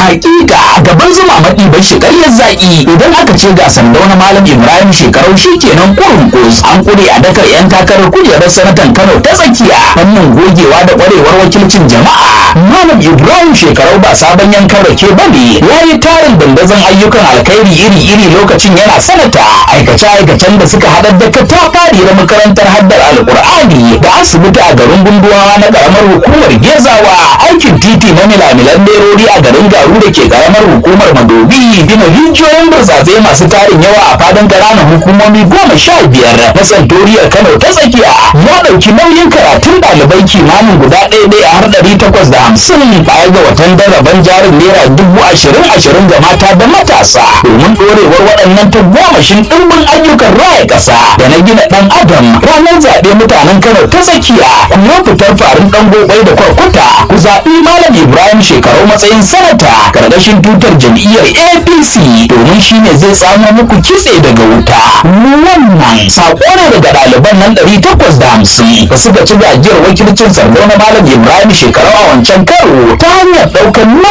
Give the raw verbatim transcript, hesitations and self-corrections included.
hakika gaban zuma maɗi bai shi ƙaryar zaƙi idan aka ce ga Sardauna Malam Ibrahim Shekarau shi kenan kurun kus an kure a dakar yan takarar kujerar sanatan Kano ta tsakiya fannin gogewa da ƙwarewar wakilcin jama'a. Malam Ibrahim Shekarau ba sabon yankan rake bane, ya yi tarin dandazon ayyukan alkhairi iri-iri lokacin yana sanata, aikace-aikacen da suka haɗar da katafariyar makarantar haddar alƙur'ani da asibiti a garin Gunduwawa na ƙaramar hukumar Gezawa, aikin titi na milamilan lerori a garin Garu da ke ƙaramar hukumar Madobi, gina rijiyoyin burtsatse masu tarin yawa a fadin ƙananan hukumomi goma sha biyar na santoriyar Kano ta tsakiya, ya ɗauki nauyin karatun ɗalibai kimanin guda ɗaya ɗaya har ɗari takwas da hamsin baya ga watan daraban jarin naira dubu ashirin ashirin ga mata da matasa domin ɗorewar waɗannan tagomashin ɗimbin ayyukan raya ƙasa da na gina ɗan adam. Ranar zaɓe mutanen Kano ta tsakiya kuma fitar farin ɗan gobai da kwarkwata ku zaɓi Malam Ibrahim Shekarau matsayin sanata ƙarƙashin tutar jam'iyyar A P C domin shine zai samo muku kitse daga wuta. Wannan saƙo ne daga ɗaliban nan ɗari takwas da hamsin da suka ci gajiyar wakilcin Sardauna Malam Ibrahim Shekarau a wancan karo ta hanyar ɗaukar